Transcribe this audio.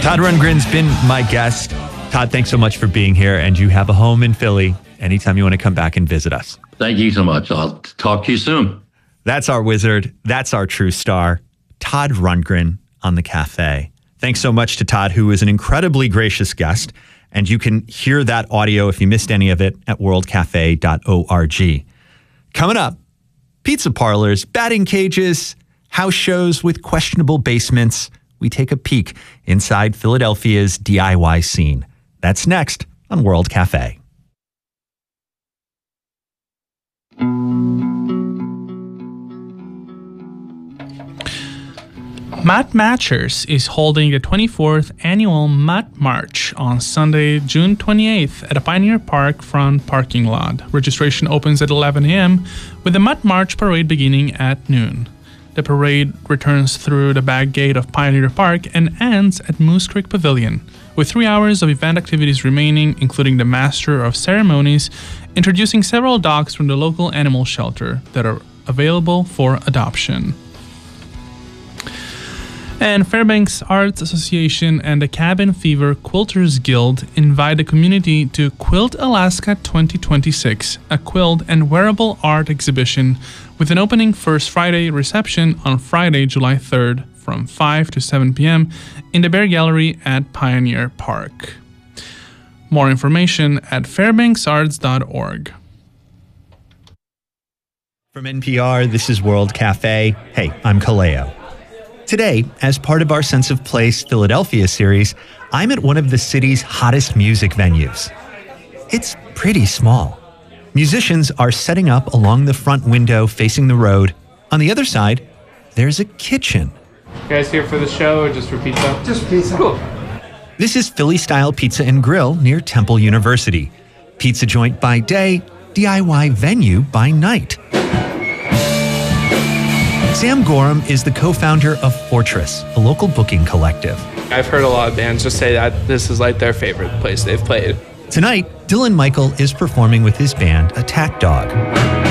Todd Rundgren's been my guest. Todd, thanks so much for being here, and you have a home in Philly anytime you want to come back and visit us. Thank you so much. I'll talk to you soon. That's our wizard. That's our true star, Todd Rundgren on The Cafe. Thanks so much to Todd, who is an incredibly gracious guest, and you can hear that audio if you missed any of it at worldcafe.org. Coming up, pizza parlors, batting cages, house shows with questionable basements. We take a peek inside Philadelphia's DIY scene. That's next on World Cafe. Matt Matchers is holding the 24th annual Matt March on Sunday, June 28th at a Pioneer Park front parking lot. Registration opens at 11 a.m. with the Matt March parade beginning at noon. The parade returns through the back gate of Pioneer Park and ends at Moose Creek Pavilion, with 3 hours of event activities remaining, including the Master of Ceremonies introducing several dogs from the local animal shelter that are available for adoption. And Fairbanks Arts Association and the Cabin Fever Quilters Guild invite the community to Quilt Alaska 2026, a quilt and wearable art exhibition with an opening first Friday reception on Friday, July 3rd from 5 to 7 p.m. in the Bear Gallery at Pioneer Park. More information at fairbanksarts.org. From NPR, this is World Cafe. Hey, I'm Kaleo. Today, as part of our Sense of Place Philadelphia series, I'm at one of the city's hottest music venues. It's pretty small. Musicians are setting up along the front window facing the road. On the other side, there's a kitchen. You guys here for the show or just for pizza? Just pizza. Cool. This is Philly-style pizza and grill near Temple University. Pizza joint by day, DIY venue by night. Sam Gorham is the co-founder of Fortress, a local booking collective. I've heard a lot of bands just say that this is like their favorite place they've played. Tonight, Dylan Michael is performing with his band, Attack Dog.